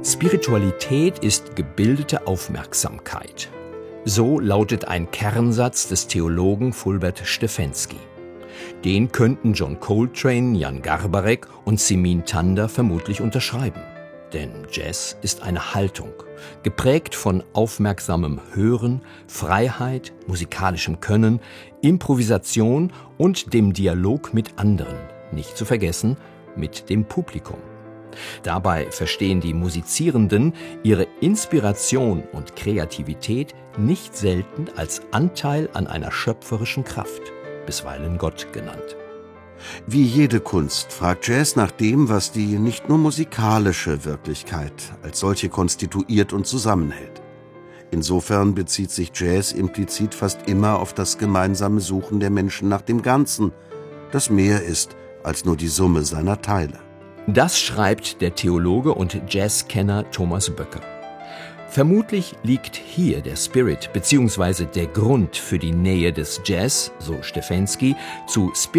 Spiritualität ist gebildete Aufmerksamkeit. So lautet ein Kernsatz des Theologen Fulbert Stefensky. Den könnten John Coltrane, Jan Garbarek und Simin Tanda vermutlich unterschreiben. Denn Jazz ist eine Haltung, geprägt von aufmerksamem Hören, Freiheit, musikalischem Können, Improvisation und dem Dialog mit anderen, nicht zu vergessen mit dem Publikum. Dabei verstehen die Musizierenden ihre Inspiration und Kreativität nicht selten als Anteil an einer schöpferischen Kraft, bisweilen Gott genannt. Wie jede Kunst fragt Jazz nach dem, was die nicht nur musikalische Wirklichkeit als solche konstituiert und zusammenhält. Insofern bezieht sich Jazz implizit fast immer auf das gemeinsame Suchen der Menschen nach dem Ganzen, das mehr ist als nur die Summe seiner Teile. Das schreibt der Theologe und Jazzkenner Thomas Böcker. Vermutlich liegt hier der Spirit bzw. der Grund für die Nähe des Jazz, so Stefensky, zu